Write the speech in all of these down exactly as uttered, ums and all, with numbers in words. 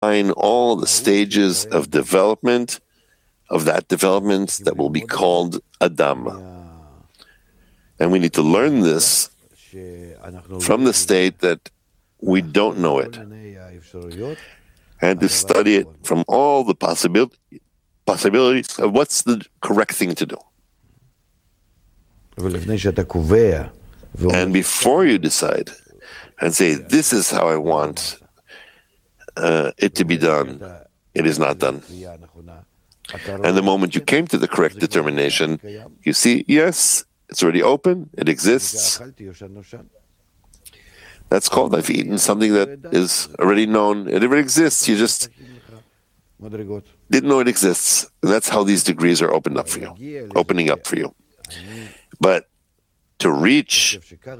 define all the stages of development, of that development that will be called Adam. And we need to learn this from the state that we don't know it, and to study it from all the possibil- possibilities of what's the correct thing to do. And before you decide and say, this is how I want uh, it to be done, it is not done. And the moment you came to the correct determination, you see, yes, it's already open, it exists. That's called, I've eaten something that is already known. It already exists, you just didn't know it exists. And that's how these degrees are opened up for you, opening up for you. But to reach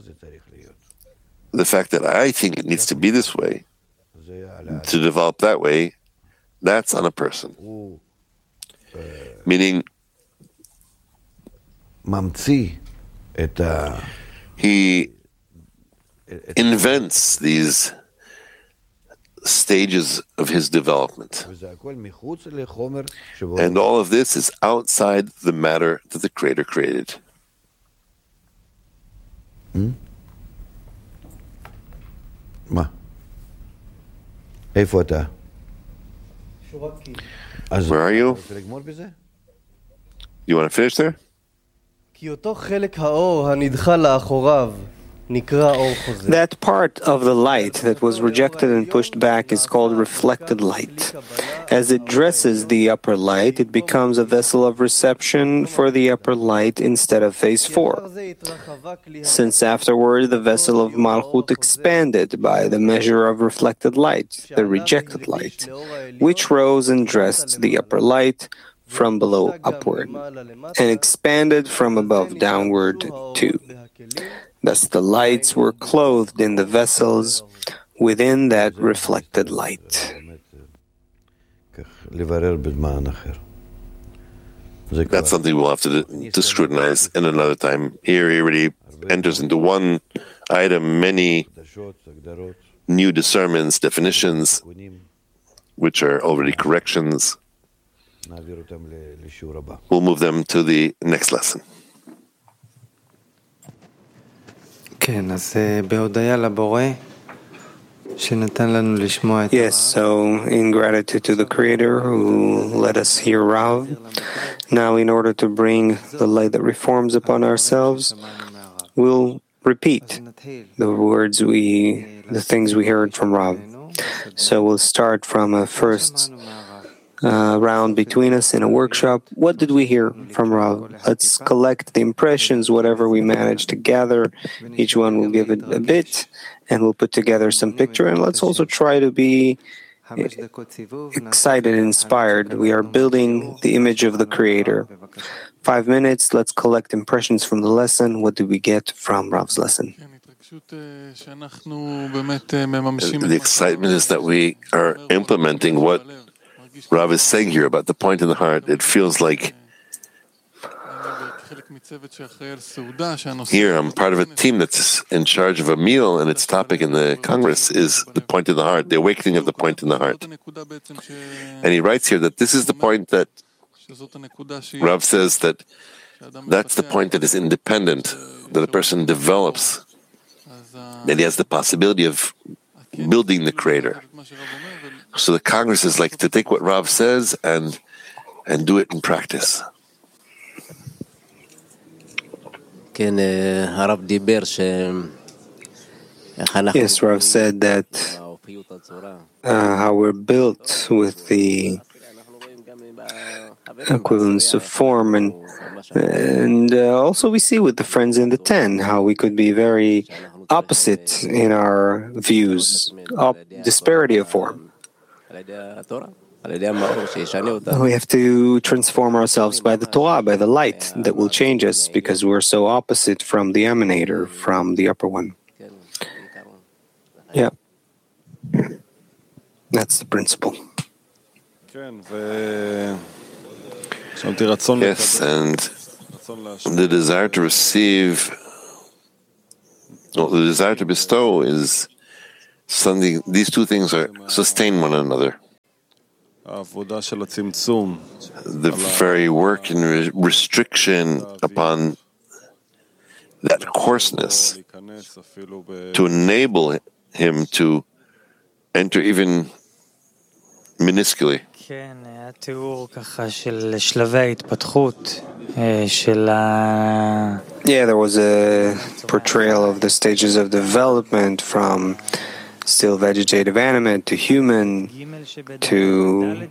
the fact that I think it needs to be this way, to develop that way, that's on a person. Meaning, he invents these stages of his development. And all of this is outside the matter that the Creator created. Hmm? מה? איפה אתה? Where are you? You want to finish there? כי אותו חלק האור הנדחה לאחוריו That part of the light that was rejected and pushed back is called reflected light. As it dresses the upper light, it becomes a vessel of reception for the upper light instead of phase four. Since afterward the vessel of Malchut expanded by the measure of reflected light, the rejected light, which rose and dressed the upper light from below upward, and expanded from above downward too. Thus the lights were clothed in the vessels within that reflected light. That's something we'll have to, to scrutinize in another time. Here he already enters into one item many new discernments, definitions, which are already corrections. We'll move them to the next lesson. Yes, so in gratitude to the Creator who let us hear Rav, now in order to bring the light that reforms upon ourselves, we'll repeat the words we, the things we heard from Rav. So we'll start from a first Uh, round between us in a workshop. What did we hear from Rav? Let's collect the impressions, whatever we manage to gather. Each one will give it a bit, and we'll put together some picture. And let's also try to be excited, inspired. We are building the image of the Creator. Five minutes, let's collect impressions from the lesson. What did we get from Rav's lesson? The excitement is that we are implementing what Rav is saying here about the point in the heart. It feels like here I'm part of a team that's in charge of a meal, and its topic in the Congress is the point in the heart, the awakening of the point in the heart. And he writes here that this is the point that Rav says that that's the point that is independent, that a person develops, that he has the possibility of building the Creator. So the Congress is like to take what Rav says and and do it in practice. Yes, Rav said that uh, how we're built with the equivalence of form, and and uh, also we see with the friends in the ten how we could be very opposite in our views, op- disparity of form. We have to transform ourselves by the Torah, by the light that will change us, because we're so opposite from the emanator, from the upper one. Yeah. That's the principle. Yes, and the desire to receive, well, the desire to bestow is something, these two things are sustain one another. the very work and re- restriction upon that coarseness to enable him to enter even minusculely. Yeah, there was a portrayal of the stages of development from still vegetative animate to human to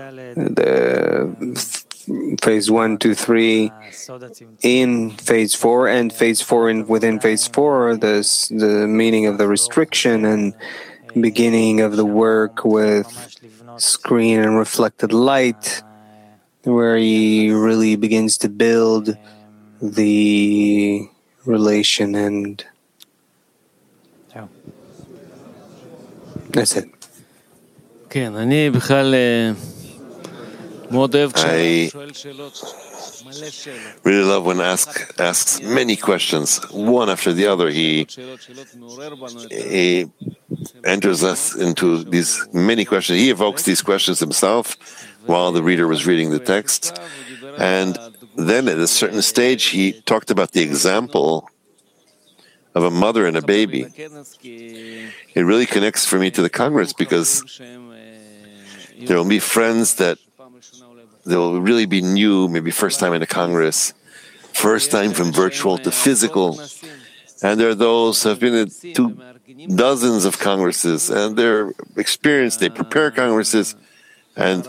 the phase one, two, three in phase four, and phase four in within phase four, the, the meaning of the restriction and beginning of the work with screen and reflected light, where he really begins to build the relation, and that's it. I really love when Ask asks many questions, one after the other. He, he enters us into these many questions. He evokes these questions himself while the reader was reading the text. And then at a certain stage, he talked about the example of a mother and a baby. It really connects for me to the Congress, because there will be friends that they will really be new, maybe first time in a Congress, first time from virtual to physical. And there are those who have been at two dozens of Congresses, and they're experienced, they prepare Congresses, and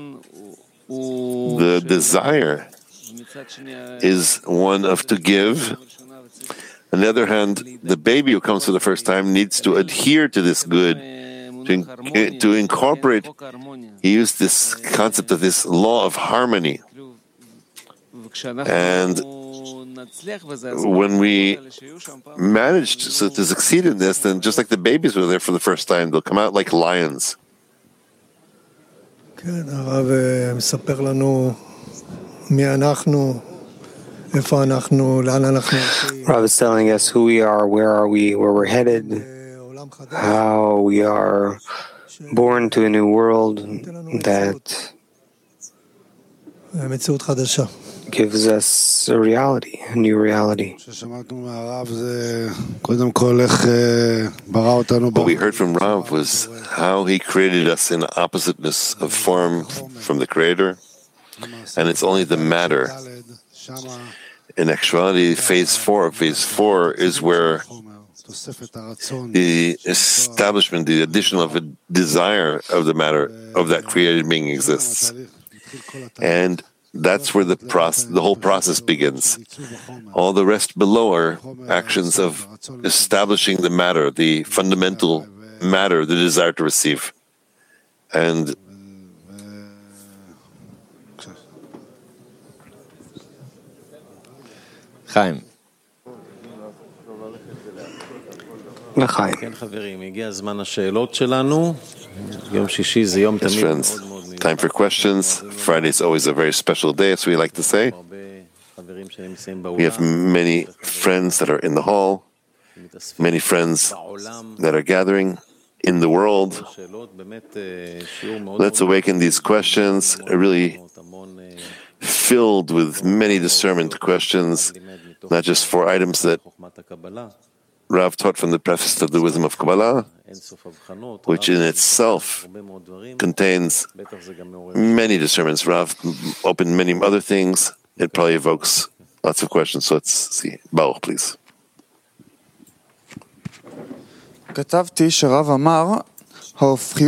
the desire is one of to give. On the other hand, the baby who comes for the first time needs to adhere to this good, to, to incorporate. He used this concept of this law of harmony. And when we managed to, to succeed in this, then just like the babies were there for the first time, they'll come out like lions. Rav is telling us who we are, where are we, where we're headed, how we are born to a new world that gives us a reality, a new reality. What we heard from Rav was how he created us in oppositeness of form from the Creator, and it's only the matter. In actuality, phase four, phase four is where the establishment, the addition of a desire of the matter, of that created being exists. And that's where the process, the whole process begins. All the rest below are actions of establishing the matter, the fundamental matter, the desire to receive. And Chaim. Yes, friends, time for questions. Friday is always a very special day, as we like to say. We have many friends that are in the hall, many friends that are gathering in the world. Let's awaken these questions, really filled with many discernment questions, not just four items that Rav taught from the preface of the Wisdom of Kabbalah, which in itself contains many discernments. Rav opened many other things. It probably evokes lots of questions. So let's see. Baruch, please. כתבתי שרב אמר I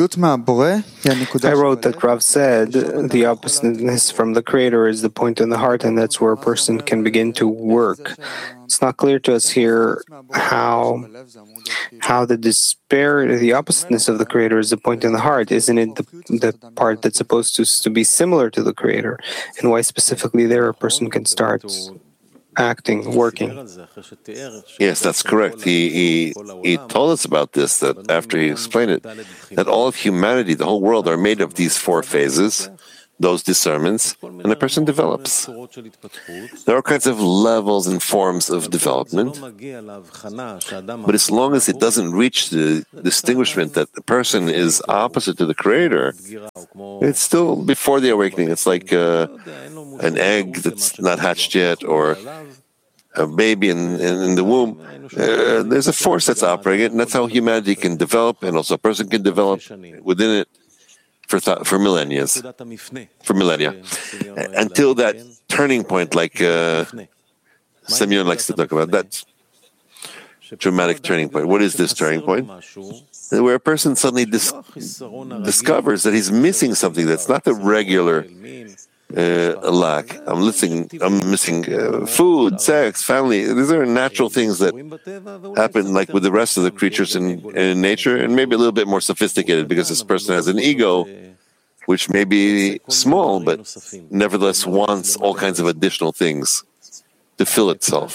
wrote that Rav said the oppositeness from the Creator is the point in the heart, and that's where a person can begin to work. It's not clear to us here how how the despair, the oppositeness of the Creator is the point in the heart. Isn't it the, the part that's supposed to, to be similar to the Creator? And why specifically there a person can start acting, working? Yes, that's correct. He, he he told us about this, that after he explained it, that all of humanity, the whole world, are made of these four phases. those discernments, and a person develops. There are all kinds of levels and forms of development, but as long as it doesn't reach the distinguishment that the person is opposite to the Creator, it's still before the awakening. It's like uh, an egg that's not hatched yet, or a baby in, in, in the womb. Uh, there's a force that's operating it, and that's how humanity can develop, and also a person can develop within it for th- for millennia, for millennia, until that turning point, like uh, Semyon likes to talk about, that dramatic turning point. What is this turning point? Where a person suddenly dis- discovers that he's missing something that's not the regular Uh, lack. I'm missing. I'm missing uh, food, sex, family. These are natural things that happen, like with the rest of the creatures in, in nature, and maybe a little bit more sophisticated because this person has an ego, which may be small, but nevertheless wants all kinds of additional things to fill itself.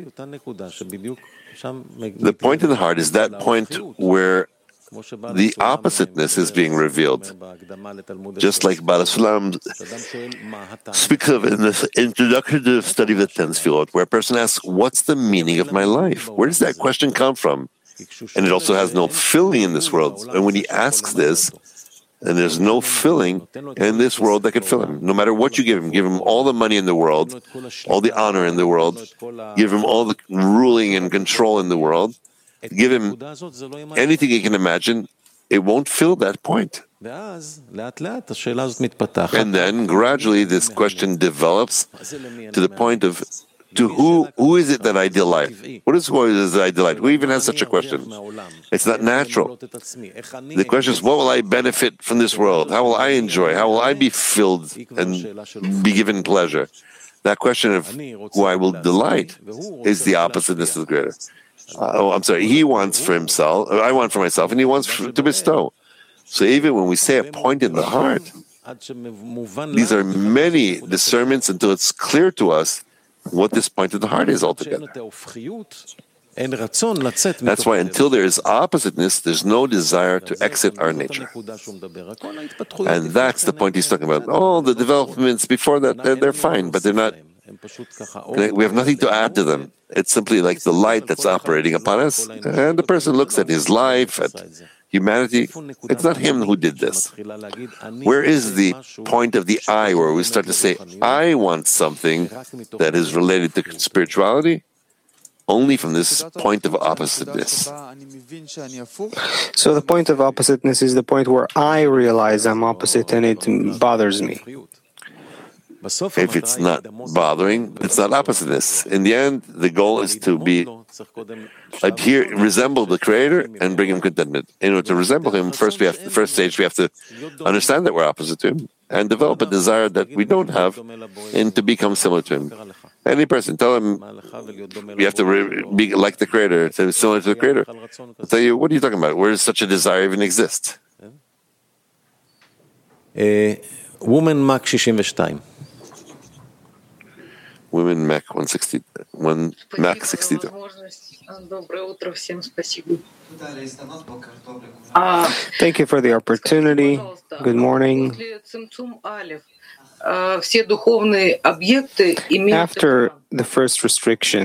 The point in the heart is that point where the oppositeness is being revealed. Just like Baal HaSulam speaks of in this introduction to the study of the ten Sefirot, where a person asks, what's the meaning of my life? Where does that question come from? And it also has no filling in this world. And when he asks this, and there's no filling in this world that can fill him. No matter what you give him, give him all the money in the world, all the honor in the world, give him all the ruling and control in the world, give him anything he can imagine, it won't fill that point. And then gradually this question develops to the point of, to who who is it that I delight? What is what is it I delight? Who even has such a question? It's not natural. The question is, what will I benefit from this world? How will I enjoy? How will I be filled and be given pleasure? That question of who I will delight is the oppositeness of the Creator. Uh, oh, I'm sorry. He wants for himself, I want for myself, and he wants for, to bestow. So even when we say a point in the heart, these are many discernments until it's clear to us what this point of the heart is altogether. That's why until there is oppositeness, there's no desire to exit our nature. And that's the point he's talking about. All the developments before that, they're, they're fine, but they're not. We have nothing to add to them. It's simply like the light that's operating upon us, and the person looks at his life, at humanity. It's not him who did this. Where is the point of the I, where we start to say, I want something that is related to spirituality? Only from this point of oppositeness. So the point of oppositeness is the point where I realize I'm opposite and it bothers me. If it's not bothering, it's not oppositeness. In the end, the goal is to be adhere, resemble the Creator and bring him contentment. In order to resemble him, first we have the first stage we have to understand that we're opposite to him and develop a desire that we don't have, and to become similar to him. Any person, tell him you have to re- be like the Creator, to be similar to the Creator. I'll tell you, what are you talking about? Where does such a desire even exist? Woman Mac sixty-two. Women Mac one sixty, one Mac sixty-two. Thank you for the opportunity. Good morning. After the first restriction,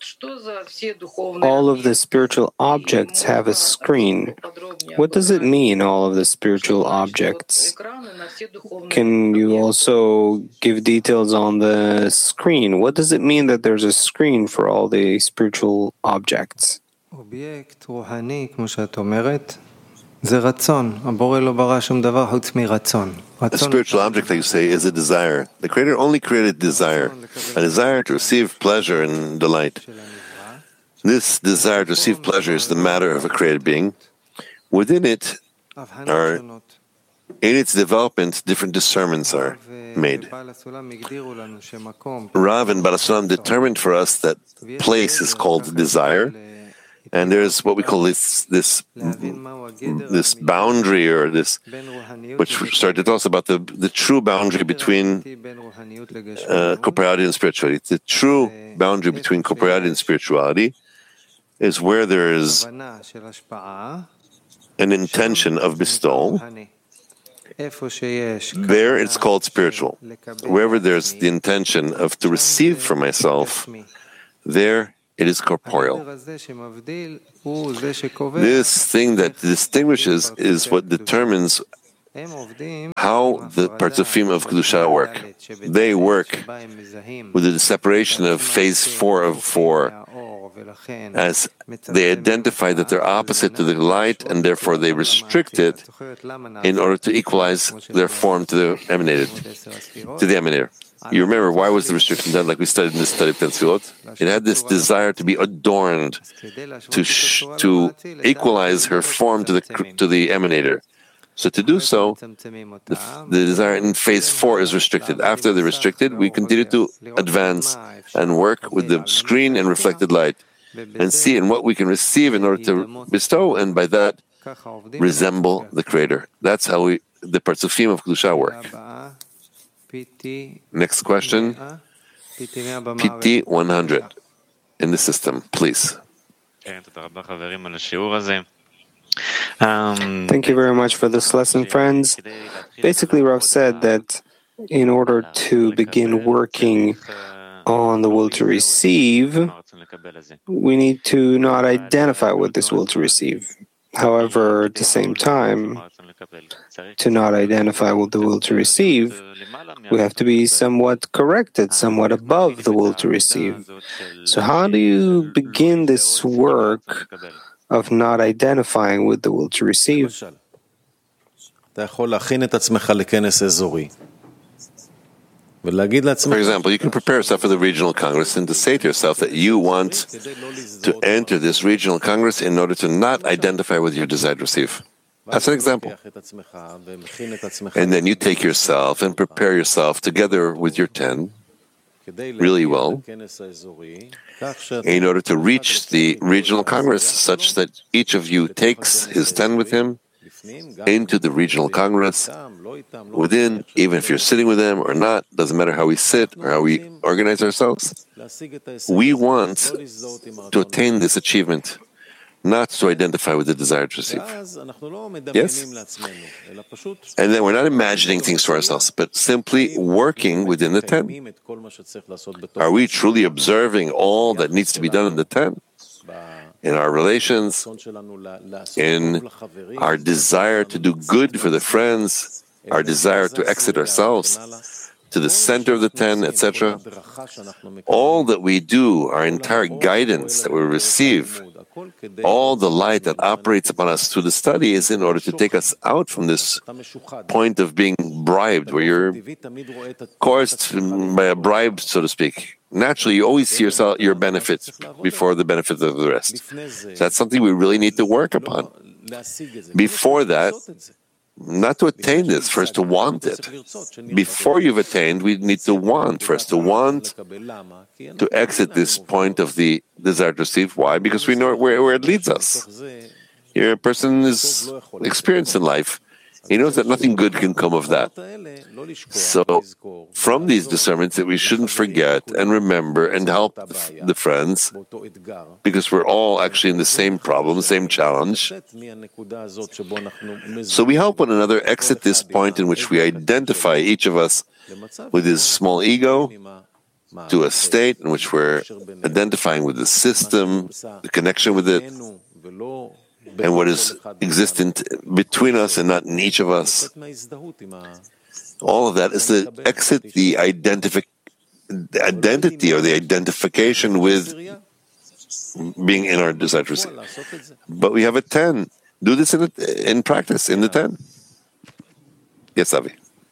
all of the spiritual objects have a screen. What does it mean, all of the spiritual objects? Can you also give details on the screen? What does it mean that there's a screen for all the spiritual objects? A spiritual object, like you say, is a desire. The Creator only created desire, a desire to receive pleasure and delight. This desire to receive pleasure is the matter of a created being. Within it are, in its development, different discernments are made. Rav and Baal HaSulam determined for us that place is called desire, and there's what we call this this this boundary, or this, which started to tell us about the, the true boundary between uh, corporeality and spirituality. The true boundary between corporeality and spirituality is where there is an intention of bestowal There it's called spiritual. Wherever there's the intention of to receive from myself, there it is corporeal. This thing that distinguishes is what determines how the Partzufim of Kedusha work. They work with the separation of phase four of four, as they identify that they're opposite to the light, and therefore they restrict it in order to equalize their form to the emanated, to the emanator. You remember why was the restriction done? Like we studied in this study of Tefillot, it had this desire to be adorned, to sh to equalize her form to the to the emanator. So to do so, the, the desire in phase four is restricted. After they're restricted, we continue to advance and work with the screen and reflected light, and see in what we can receive in order to bestow, and by that resemble the Creator. That's how we, the Partzufim of Kedusha work. Next question, P T one hundred in the system, please. Um, Thank you very much for this lesson, friends. Basically, Rav said that in order to begin working on the will to receive, we need to not identify with this will to receive. However, at the same time, to not identify with the will to receive, we have to be somewhat corrected, somewhat above the will to receive. So how do you begin this work of not identifying with the will to receive? For example, you can prepare yourself for the regional congress and to say to yourself that you want to enter this regional congress in order to not identify with your desire to receive. That's an example. And then you take yourself and prepare yourself together with your ten really well in order to reach the regional congress, such that each of you takes his ten with him into the regional congress within, even if you're sitting with them or not, doesn't matter how we sit or how we organize ourselves. We want to attain this achievement, not to identify with the desire to receive. Yes? And then we're not imagining things for ourselves, but simply working within the ten. Are we truly observing all that needs to be done in the ten? In our relations, in our desire to do good for the friends, our desire to exit ourselves to the center of the ten, et cetera. All that we do, our entire guidance that we receive, all the light that operates upon us through the study is in order to take us out from this point of being bribed, where you're coerced by a bribe, so to speak. Naturally, you always see yourself, your benefit before the benefit of the rest. So that's something we really need to work upon. Before that, not to attain this, first to want it. Before you've attained, we need to want, first to want to exit this point of the desire to receive. Why? Because we know where, where it leads us. Here, a person is experienced in life. He knows that nothing good can come of that. So, from these discernments that we shouldn't forget and remember and help the, the friends, because we're all actually in the same problem, same challenge. So we help one another exit this point in which we identify each of us with his small ego to a state in which we're identifying with the system, the connection with it, and what is existent between us and not in each of us. All of that is to exit the, identifi- the identity or the identification with being in our desire to receive. But we have a ten. Do this in, a, in practice, in the ten. Yes, Avi.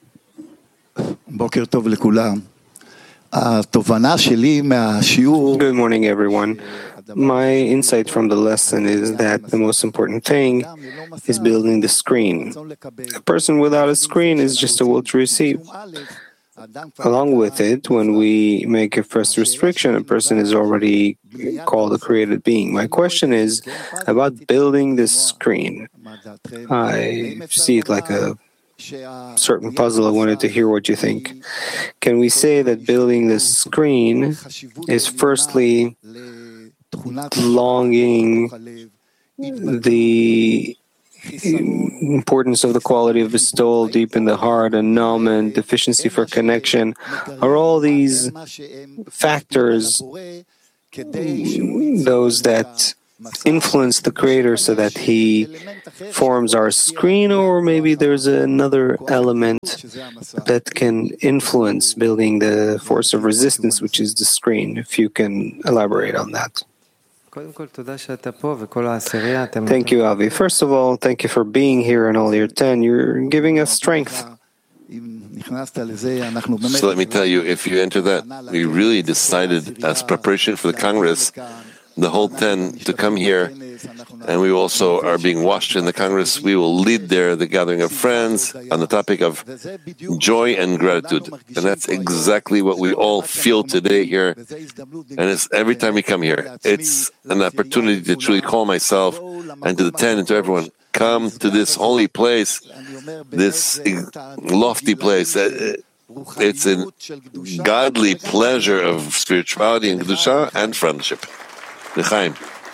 בוקר טוב לכולם. התובנה שלי מהשיעור. Good morning, everyone. My insight from the lesson is that the most important thing is building the screen. A person without a screen is just a will to receive. Along with it, when we make a first restriction, a person is already called a created being. My question is about building this screen. I see it like a certain puzzle. I wanted to hear what you think. Can we say that building this screen is firstly longing the importance of the quality of bestowal deep in the heart, annulment, deficiency for connection, are all these factors, those that influence the Creator so that He forms our screen, or maybe there's another element that can influence building the force of resistance, which is the screen, if you can elaborate on that. Thank you, Avi. First of all, thank you for being here and all your ten. You're giving us strength. So let me tell you, if you enter that, we really decided as preparation for the Congress, the whole ten to come here, and we also are being watched in the Congress. We will lead there the gathering of friends on the topic of joy and gratitude. And that's exactly what we all feel today here. And it's every time we come here, it's an opportunity to truly call myself and to the ten and to everyone, come to this holy place, this lofty place. It's a godly pleasure of spirituality and kedusha and friendship. L'chaim.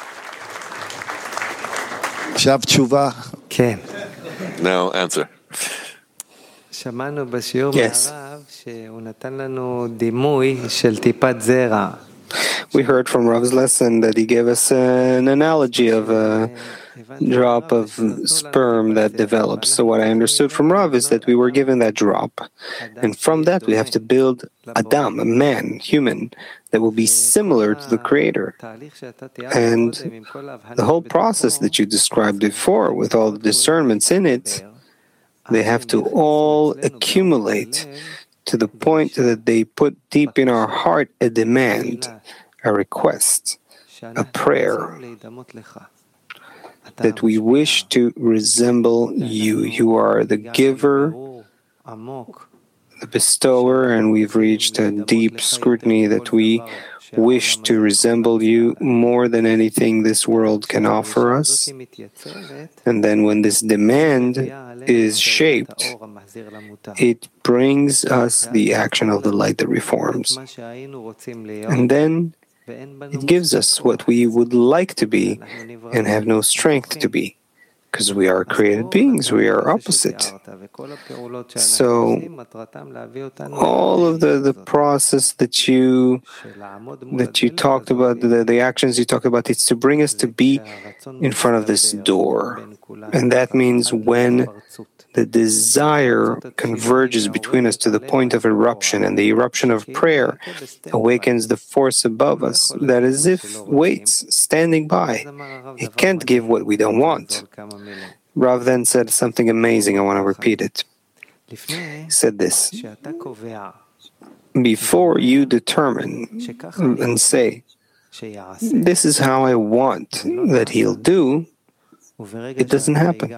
Now answer. Yes. We heard from Rav's lesson that he gave us an analogy of a drop of sperm that develops. So what I understood from Rav is that we were given that drop, and from that we have to build Adam, a man, human, that will be similar to the Creator. And the whole process that you described before, with all the discernments in it, they have to all accumulate to the point that they put deep in our heart a demand, a request, a prayer, that we wish to resemble you. You are the giver, the bestower, and we've reached a deep scrutiny that we wish to resemble you more than anything this world can offer us. And then when this demand is shaped, it brings us the action of the light that reforms. And then it gives us what we would like to be and have no strength to be, because we are created beings, we are opposite. So all of the, the process that you that you talked about, the, the actions you talked about, it's to bring us to be in front of this door. And that means when the desire converges between us to the point of eruption, and the eruption of prayer awakens the force above us that as if waits, standing by. It can't give what we don't want. Rav then said something amazing. I want to repeat it. He said this: before you determine and say, this is how I want that he'll do, it doesn't happen.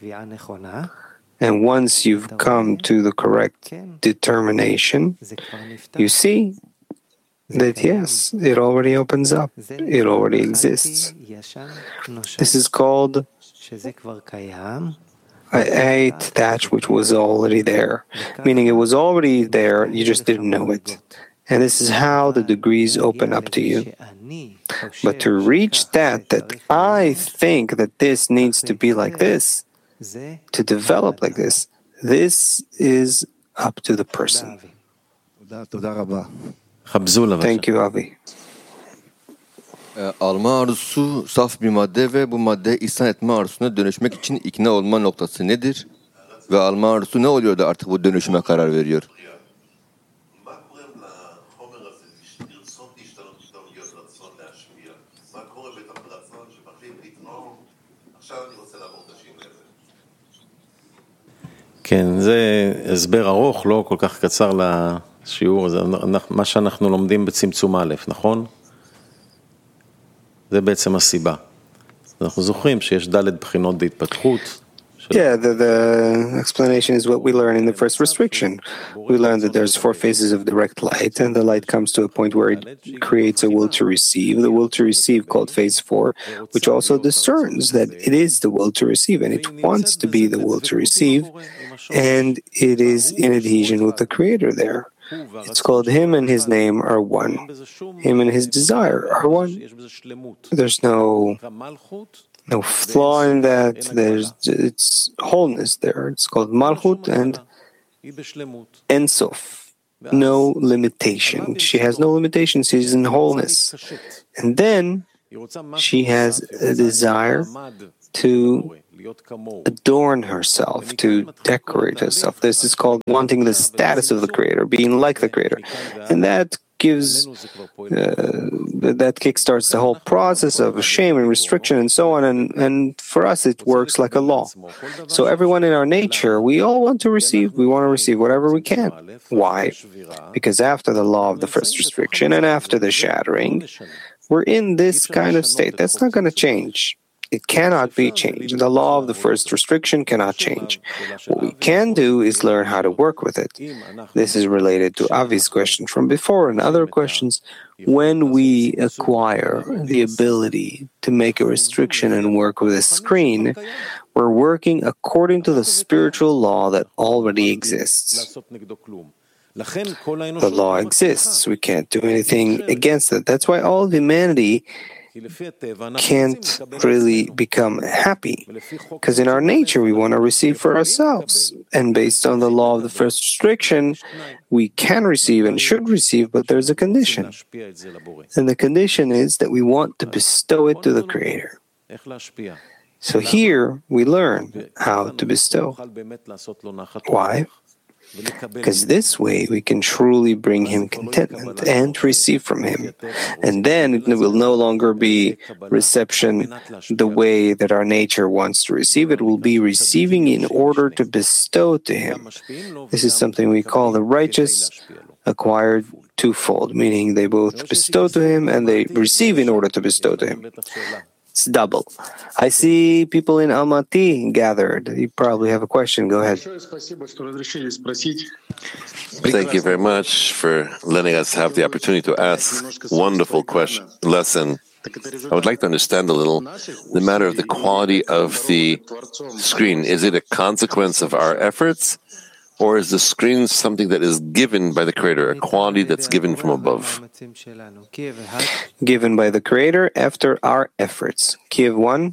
And once you've come to the correct determination, you see that yes, it already opens up. It already exists. This is called I ate that which was already there, meaning it was already there, you just didn't know it. And this is how the degrees open up to you. But to reach that, that I think that this needs to be like this, to develop like this, this is up to the person. Thank you, Avi. Alma arzusu saf bir madde ve bu maddeye ihsan etme arzusuna dönüşmek için ikna olma noktası nedir? Ve alma arzusu ne oluyor da artık bu dönüşüme karar veriyor? כן, זה הסבר ארוך, לא כל כך קצר לשיעור, זה מה שאנחנו לומדים בצמצום א', נכון? זה בעצם הסיבה. אנחנו זוכרים שיש ד' בחינות בהתפתחות. Yeah, the, the explanation is what we learn in the first restriction. We learn that there's four phases of direct light, and the light comes to a point where it creates a will to receive. The will to receive, called phase four, which also discerns that it is the will to receive, and it wants to be the will to receive, and it is in adhesion with the Creator there. It's called Him and His name are one. Him and His desire are one. There's no no flaw in that. There's it's wholeness there. It's called Malchut and Ein Sof, no limitation. She has no limitation. She's in wholeness, and then she has a desire to adorn herself, to decorate herself. This is called wanting the status of the Creator, being like the Creator. And that gives, uh, that kickstarts the whole process of shame and restriction and so on. And, and for us, it works like a law. So everyone in our nature, we all want to receive, we want to receive whatever we can. Why? Because after the law of the first restriction and after the shattering, we're in this kind of state. That's not going to change. It cannot be changed. The law of the first restriction cannot change. What we can do is learn how to work with it. This is related to Avi's question from before and other questions. When we acquire the ability to make a restriction and work with a screen, we're working according to the spiritual law that already exists. The law exists. We can't do anything against it. That's why all of humanity can't really become happy, because in our nature we want to receive for ourselves, and based on the law of the first restriction we can receive and should receive, but there's a condition, and the condition is that we want to bestow it to the Creator. So here we learn how to bestow. Why? Because this way we can truly bring Him contentment and receive from Him. And then it will no longer be reception the way that our nature wants to receive. It will be receiving in order to bestow to Him. This is something we call the righteous acquired twofold, meaning they both bestow to Him and they receive in order to bestow to Him. It's double. I see people in Almaty gathered. You probably have a question. Go ahead. Thank you very much for letting us have the opportunity to ask wonderful question lesson. I would like to understand a little the matter of the quality of the screen. Is it a consequence of our efforts, or is the screen something that is given by the Creator, a quality that's given from above? Given by the Creator after our efforts. Kiev one.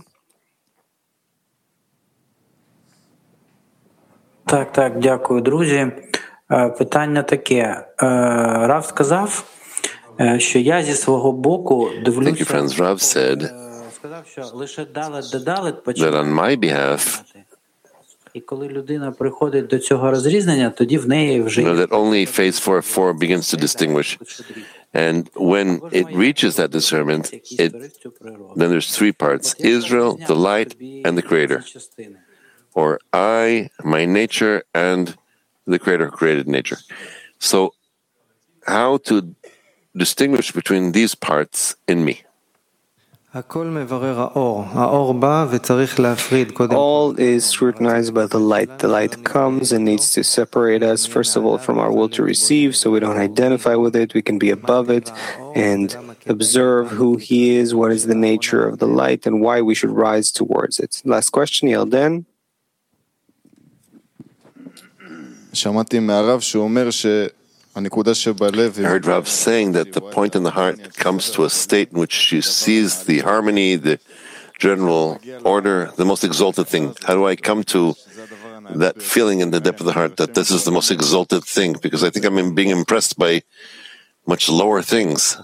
Так, так, дякую, друзі. Питання таке. Рав сказав, що я зі свого боку дивлюся, Rav said сказав, що лише далет-дедалет that on my behalf, і коли людина приходить до цього розрізнення, тоді в неї вже you know, that only phase four four begins to distinguish. And when it reaches that discernment, it, then there's three parts: Israel, the light, and the Creator. Or I, my nature, and the Creator who created nature. So how to distinguish between these parts in me? All is scrutinized by the light. The light comes and needs to separate us, first of all, from our will to receive, so we don't identify with it. We can be above it and observe who He is, what is the nature of the light, and why we should rise towards it. Last question, Yelden. I heard Rav saying that the point in the heart comes to a state in which she sees the harmony, the general order, the most exalted thing. How do I come to that feeling in the depth of the heart that this is the most exalted thing? Because I think I'm being impressed by much lower things.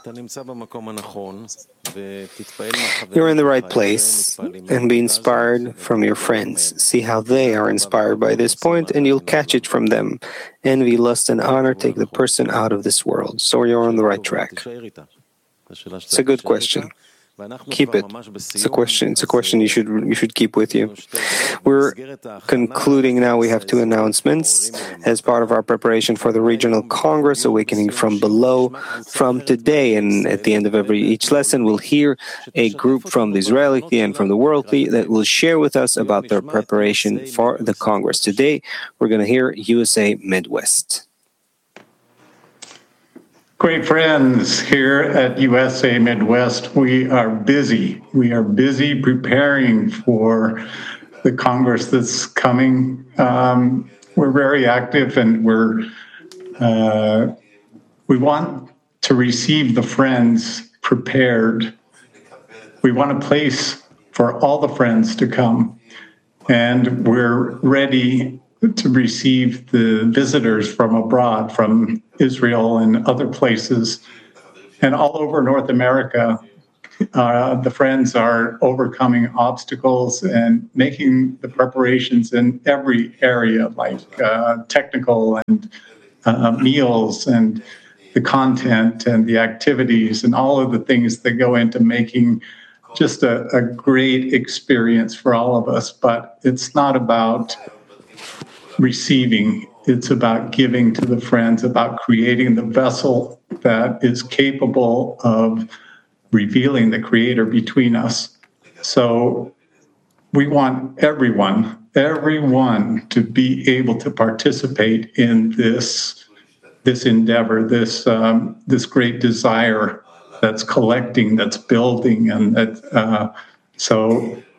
You're in the right place, and be inspired from your friends. See how they are inspired by this point, and you'll catch it from them. Envy, lust, and honor take the person out of this world. So you're on the right track. It's a good question. Keep it. It's a question. It's a question you should you should keep with you. We're concluding now. We have two announcements as part of our preparation for the regional Congress, Awakening from Below. From today, and at the end of every each lesson, we'll hear a group from the Israeli and from the worldly that will share with us about their preparation for the Congress. Today, we're going to hear U S A Midwest. Great friends here at U S A Midwest, we are busy. We are busy preparing for the Congress that's coming. Um, we're very active, and we're uh, we want to receive the friends prepared. We want a place for all the friends to come. And we're ready to receive the visitors from abroad, from Israel and other places. And all over North America, uh, the Friends are overcoming obstacles and making the preparations in every area, like uh, technical and uh, meals and the content and the activities and all of the things that go into making just a, a great experience for all of us. But it's not about receiving, it's about giving to the Friends, about creating the vessel that is capable of revealing the Creator between us. So we want everyone, everyone to be able to participate in this, this endeavor, this, um, this great desire that's collecting, that's building, and that, uh, so